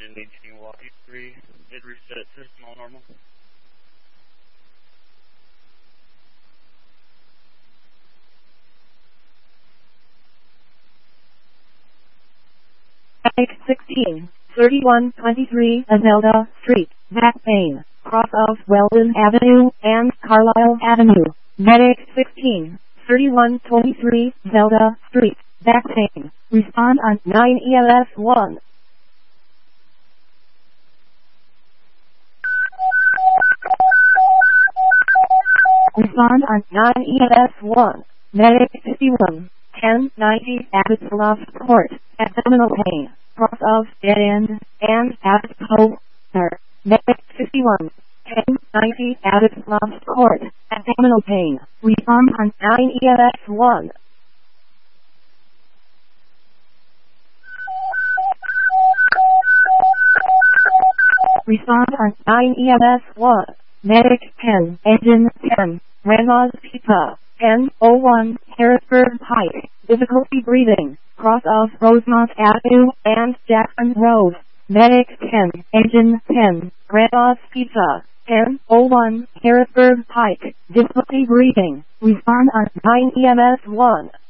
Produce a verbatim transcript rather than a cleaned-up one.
engine eighteen Milwaukee three, mid reset system all normal. Medic sixteen, thirty-one twenty-three Azelda Street, back pain, cross of Weldon Avenue and Carlisle Avenue. Medic sixteen, thirty-one twenty-three Zelda Street, back pain. Respond on nine E L S one. Respond on nine E L S one. Medic fifty-one, ten ninety Abbott's Loft Court, abdominal pain, cross of dead end, and Abbott's Poster. Medic fifty-one, ten ninety Abbott's Loft Court, abdominal pain. Respond on nine E L S one. Respond on nine E L S one. Medic ten, engine ten, Grandma's Pizza, ten oh one, Harrisburg Pike, difficulty breathing, cross of Rosemont Avenue and Jackson Road. Medic ten, engine ten, Grandma's Pizza, ten oh one, Harrisburg Pike, difficulty breathing. Respond on nine E M S one.